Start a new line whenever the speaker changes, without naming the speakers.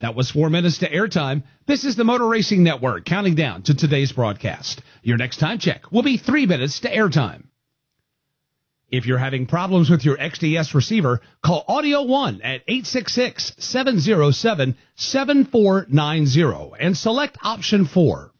That was 4 minutes to airtime. This is the Motor Racing Network counting down to today's broadcast. Your next time check will be 3 minutes to airtime. If you're having problems with your XDS receiver, call Audio One at 866-707-7490 and select option 4.